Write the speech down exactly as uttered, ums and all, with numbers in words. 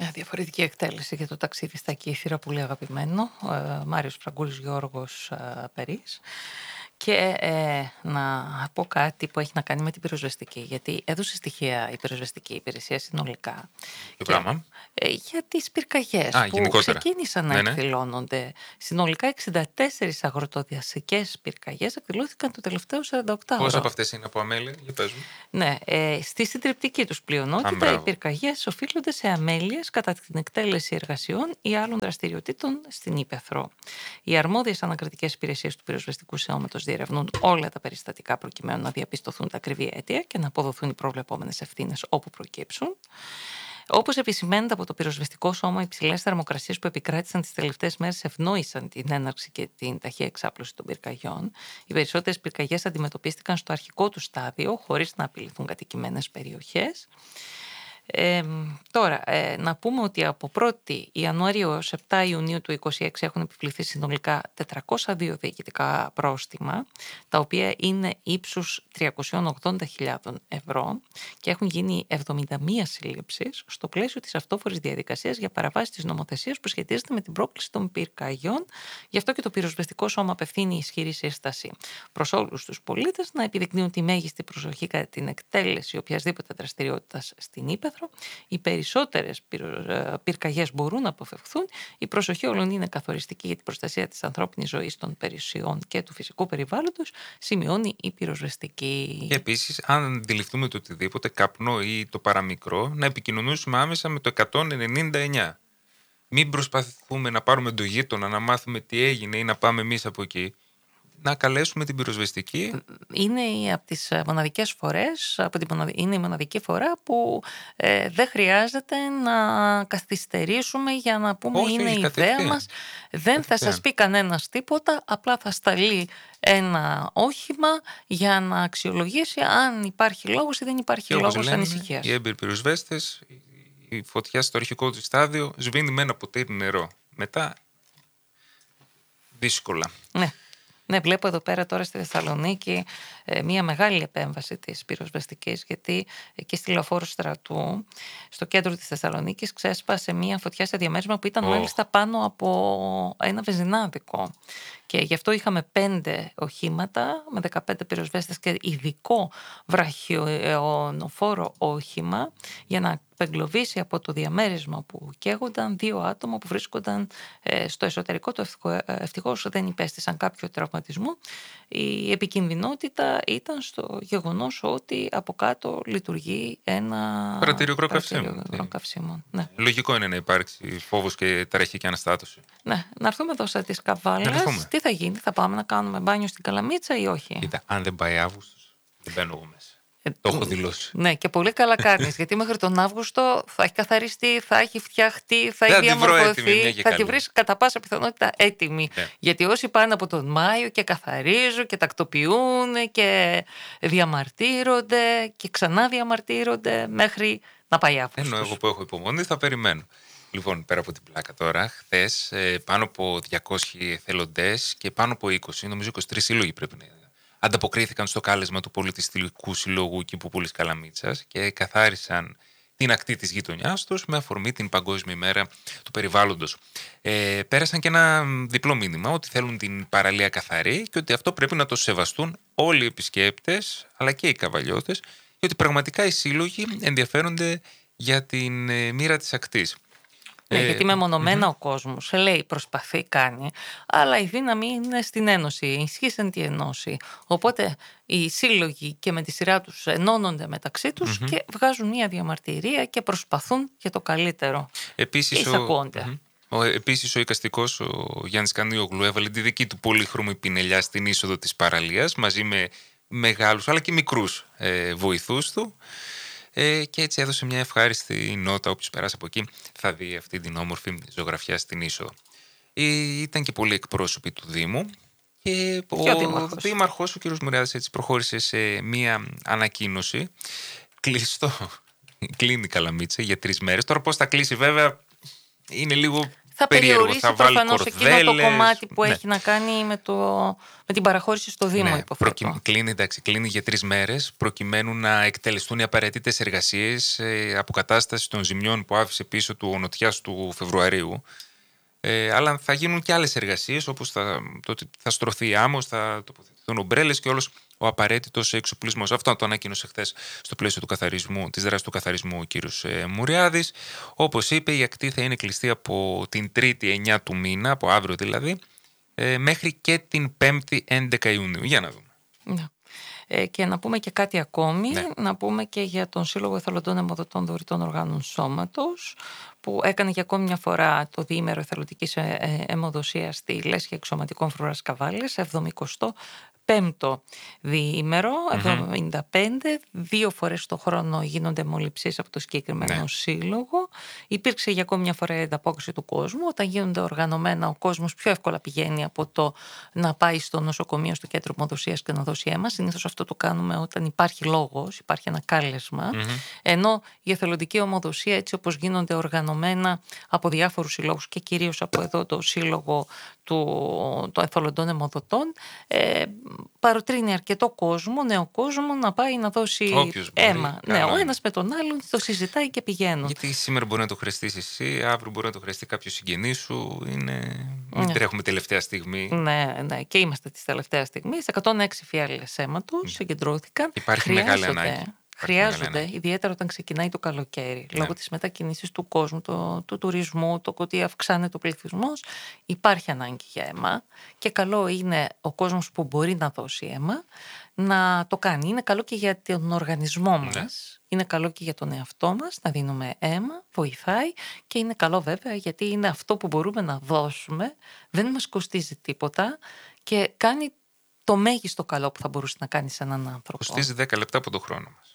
Διαφορετική εκτέλεση για το ταξίδι στα Κύθυρα, πολύ αγαπημένο. Ε, Μάριος Φραγκούλης, Γιώργος ε, Περής. Και ε, να πω κάτι που έχει να κάνει με την πυροσβεστική, γιατί έδωσε στοιχεία η πυροσβεστική υπηρεσία συνολικά. Το πράγμα. Ε, για τις πυρκαγιές Α, που γενικότερα. ξεκίνησαν να Ναι, ναι. εκδηλώνονται. Συνολικά εξήντα τέσσερις αγροτοδιαστικές πυρκαγιές εκδηλώθηκαν το τελευταίο σαράντα οκτώ Πόσες ώρο. από αυτές είναι από αμέλεια, για πες μου. Ναι, ε, στη συντριπτική τους πλειονότητα οι πυρκαγιές οφείλονται σε αμέλειες κατά την εκτέλεση εργασιών ή άλλων δραστηριοτήτων στην ύπαιθρο. Οι αρμόδιες ανακριτικές υπηρεσίες του πυροσβεστικού σώματος διερευνούν όλα τα περιστατικά προκειμένου να διαπιστωθούν τα ακριβή αίτια και να αποδοθούν οι προβλεπόμενες ευθύνες όπου προκύψουν. Όπως επισημαίνεται από το πυροσβεστικό σώμα, οι υψηλές θερμοκρασίες που επικράτησαν τις τελευταίες μέρες ευνόησαν την έναρξη και την ταχεία εξάπλωση των πυρκαγιών. Οι περισσότερες πυρκαγιές αντιμετωπίστηκαν στο αρχικό του στάδιο, χωρίς να απειληθούν κατοικημένες περιοχές. Ε, τώρα, ε, να πούμε ότι από πρώτη Ιανουαρίου έως επτά Ιουνίου του είκοσι έξι έχουν επιβληθεί συνολικά τετρακόσια δύο διοικητικά πρόστιμα, τα οποία είναι ύψους τριακόσιες ογδόντα χιλιάδες ευρώ και έχουν γίνει εβδομήντα μία σύλληψεις στο πλαίσιο της αυτόφορης διαδικασίας για παραβάση της νομοθεσίας που σχετίζεται με την πρόκληση των πυρκαγιών. Γι' αυτό και το πυροσβεστικό σώμα απευθύνει ισχυρή σύσταση προς όλους τους πολίτες να επιδεικνύουν τη μέγιστη προσοχή κατά την εκτέλεση οποιασδήποτε δραστηριότητας στην ύπαιθρο. Οι περισσότερες πυρκαγιές μπορούν να αποφευχθούν. Η προσοχή όλων είναι καθοριστική για την προστασία της ανθρώπινης ζωής, των περιουσιών και του φυσικού περιβάλλοντος, σημειώνει η πυροσβεστική. Και επίσης, αν αντιληφθούμε το οτιδήποτε, καπνό ή το παραμικρό, να επικοινωνήσουμε άμεσα με το εκατόν ενενήντα εννιά. Μην προσπαθούμε να πάρουμε το γείτονα, να μάθουμε τι έγινε ή να πάμε εμείς από εκεί. Να καλέσουμε την πυροσβεστική. Είναι από τις μοναδικές φορές, από την μοναδική, είναι η μοναδική φορά που ε, δεν χρειάζεται να καθυστερήσουμε για να πούμε Όχι, είναι η ιδέα μας. Δεν θα σας πει κανένας τίποτα, απλά θα σταλεί ένα όχημα για να αξιολογήσει αν υπάρχει λόγος ή δεν υπάρχει και λόγος λένε, ανησυχίας. Οι έμπειροι πυροσβέστες, η φωτιά στο αρχικό του στάδιο σβήνει με ένα ποτήρι νερό. Μετά δύσκολα. Ναι. Ναι, βλέπω εδώ πέρα τώρα στη Θεσσαλονίκη ε, μια μεγάλη επέμβαση της πυροσβεστικής, γιατί εκεί στη Λεωφόρου Στρατού, στο κέντρο της Θεσσαλονίκης, ξέσπασε μια φωτιά σε διαμέρισμα που ήταν oh. μάλιστα πάνω από ένα βενζινάδικο. Και γι' αυτό είχαμε πέντε οχήματα με δεκαπέντε πυροσβέστες και ειδικό βραχιονοφόρο όχημα για να απεγκλωβίσει από το διαμέρισμα που καίγονταν δύο άτομα που βρίσκονταν ε, στο εσωτερικό του. Ευτυχώς δεν υπέστησαν κάποιο τραυματισμό. Η επικινδυνότητα ήταν στο γεγονός ότι από κάτω λειτουργεί ένα κρατήριο καυσίμων. Ναι. Λογικό είναι να υπάρξει φόβος και τρέχει αναστάτωση. Ναι, να έρθουμε εδώ σε τις Καβάλες. Τι θα γίνει, θα πάμε να κάνουμε μπάνιο στην Καλαμίτσα ή όχι? Κοίτα, αν δεν πάει Αύγουστος, δεν μπαίνω εγώ μέσα. Ε, το έχω δηλώσει. Ναι, και πολύ καλά κάνεις, γιατί μέχρι τον Αύγουστο θα έχει καθαριστεί, θα έχει φτιαχτεί, θα έχει διαμορφωθεί, θα τη βρεις κατά πάσα πιθανότητα έτοιμη. Ναι. Γιατί όσοι πάνε από τον Μάιο και καθαρίζουν και τακτοποιούν και διαμαρτύρονται και ξανά διαμαρτύρονται μέχρι να πάει Αύγουστος. Ενώ εγώ που έχω υπομονή θα περιμένω. Λοιπόν, πέρα από την πλάκα τώρα, χθες πάνω από διακόσιοι εθελοντές και πάνω από είκοσι, νομίζω είκοσι τρεις σύλλογοι πρέπει να είναι, ανταποκρίθηκαν στο κάλεσμα του Πολιτιστικού Συλλόγου Κήπου Πόλης Καλαμίτσας και καθάρισαν την ακτή της γειτονιάς τους με αφορμή την Παγκόσμια ημέρα του περιβάλλοντος. Ε, πέρασαν και ένα διπλό μήνυμα ότι θέλουν την παραλία καθαρή και ότι αυτό πρέπει να το σεβαστούν όλοι οι επισκέπτες αλλά και οι καβαλιώτες και ότι πραγματικά οι σύλλογοι ενδιαφέρονται για την ε, μοίρα της ακτής. Ναι, ε, γιατί μεμονωμένα mm-hmm. ο κόσμος λέει, προσπαθεί, κάνει, αλλά η δύναμη είναι στην ένωση, ισχύσαν τη ενώση. Οπότε οι σύλλογοι και με τη σειρά τους ενώνονται μεταξύ τους mm-hmm. και βγάζουν μια διαμαρτυρία και προσπαθούν για το καλύτερο. Επίσης, ο, mm-hmm. ο, επίσης ο εικαστικός ο Γιάννης Κανίογλου έβαλε τη δική του πολύχρωμη πινελιά στην είσοδο της παραλίας μαζί με μεγάλους αλλά και μικρούς ε, βοηθούς του. Ε, και έτσι έδωσε μια ευχάριστη νότα. Όποιος περάσει από εκεί θα δει αυτή την όμορφη ζωγραφιά στην είσοδο. Ε, ήταν και πολλοί εκπρόσωποι του Δήμου και ο, ο Δήμαρχος, ο κ. Μουριάδης, έτσι προχώρησε σε μια ανακοίνωση. Κλειστό, κλείνει η Καλαμίτσα για τρεις μέρες. Τώρα πώς θα κλείσει βέβαια είναι λίγο θα περίεργο. περιορίσει Θα βάλει προφανώς κορδέλες, εκείνο το κομμάτι που ναι. έχει να κάνει με, το, με την παραχώρηση στο Δήμο, ναι, υποθέτω. Προκει... Κλείνει, εντάξει, κλείνει για τρεις μέρες προκειμένου να εκτελεστούν οι απαραίτητες εργασίες ε, αποκατάσταση των ζημιών που άφησε πίσω του ο νοτιάς του Φεβρουαρίου. Ε, αλλά θα γίνουν και άλλες εργασίες, όπως θα, το, θα στρωθεί άμμος, θα τοποθετηθούν ομπρέλες και όλος ο απαραίτητος εξοπλισμός. Αυτό το ανακοίνωσε χθες στο πλαίσιο του καθαρισμού, της δράσης του καθαρισμού ο κύριος ε, Μουριάδης. Όπως είπε, η ακτή θα είναι κλειστή από την Τρίτη εννιά του μήνα, από αύριο δηλαδή, ε, μέχρι και την Πέμπτη έντεκα Ιουνίου. Για να δούμε. Ναι. Ε, και να πούμε και κάτι ακόμη, ναι. να πούμε και για τον Σύλλογο Εθελοντών Αιμοδοτών Δωρητών Οργάνων Σώματος, που έκανε για ακόμη μια φορά το διήμερο εθελοντικής αιμοδοσίας στη Λέσχη Εξωματικών Φρουράς Καβάλες, εβδομηκοστό πέμπτο διήμερο, εβδομήντα πέντε, δύο φορές το χρόνο γίνονται μολυψίες από το συγκεκριμένο ναι. σύλλογο. Υπήρξε για ακόμη μια φορά η ανταπόκριση του κόσμου. Όταν γίνονται οργανωμένα, ο κόσμος πιο εύκολα πηγαίνει από το να πάει στο νοσοκομείο, στο κέντρο αιμοδοσίας και να δώσει αίμα. Συνήθως αυτό το κάνουμε όταν υπάρχει λόγος, υπάρχει ένα κάλεσμα. Mm-hmm. Ενώ η εθελοντική αιμοδοσία, έτσι όπως γίνονται οργανωμένα από διάφορους συλλόγους και κυρίως από εδώ το σύλλογο του, των εθελοντών αιμοδοτών, ε, παροτρύνει αρκετό κόσμο, νέο κόσμο, να πάει να δώσει αίμα. Ναι, ο ένας με τον άλλον το συζητάει και πηγαίνουν. Γιατί σήμερα μπορεί να το χρειαστείς εσύ, αύριο μπορεί να το χρειαστεί κάποιο συγγενή σου. Είναι... Μην ναι. τρέχουμε τελευταία στιγμή. Ναι, ναι, και είμαστε τη τελευταία στιγμή. εκατόν έξι φιάλες αίματος ναι. συγκεντρώθηκαν. Υπάρχει μεγάλη ανάγκη. Χρειάζονται, ιδιαίτερα όταν ξεκινάει το καλοκαίρι, ναι. λόγω της μετακίνησης του κόσμου, το, του τουρισμού, το ότι αυξάνεται ο πληθυσμός, υπάρχει ανάγκη για αίμα και καλό είναι ο κόσμος που μπορεί να δώσει αίμα να το κάνει. Είναι καλό και για τον οργανισμό μας, ναι. είναι καλό και για τον εαυτό μας να δίνουμε αίμα, βοηθάει και είναι καλό βέβαια γιατί είναι αυτό που μπορούμε να δώσουμε, δεν μας κοστίζει τίποτα και κάνει το μέγιστο καλό που θα μπορούσε να κάνει σε έναν άνθρωπο. Κοστίζει δέκα λεπτά από το χρόνο μας.